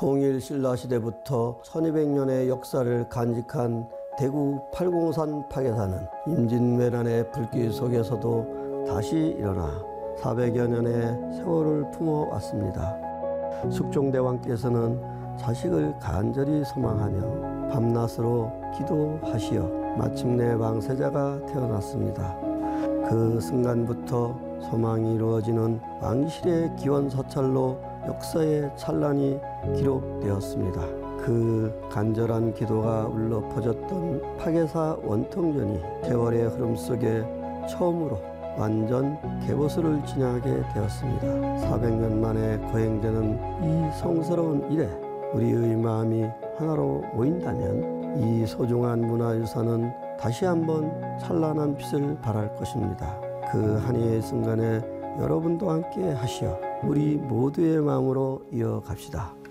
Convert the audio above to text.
통일 신라시대부터 1200년의 역사를 간직한 대구 팔공산 파괴사는 임진왜란의 불길 속에서도 다시 일어나 400여 년의 세월을 품어왔습니다. 숙종대왕께서는 자식을 간절히 소망하며 밤낮으로 기도하시어 마침내 왕세자가 태어났습니다. 그 순간부터 소망이 이루어지는 왕실의 기원사찰로 역사의 찬란이 기록되었습니다. 그 간절한 기도가 울려 퍼졌던 파괴사 원통전이 세월의 흐름 속에 처음으로 완전 개보수를 지나게 되었습니다. 400년 만에 거행되는 이 성스러운 일에 우리의 마음이 하나로 모인다면 이 소중한 문화유산은 다시 한번 찬란한 빛을 발할 것입니다. 그 한해의 순간에 여러분도 함께 하시어 우리 모두의 마음으로 이어갑시다.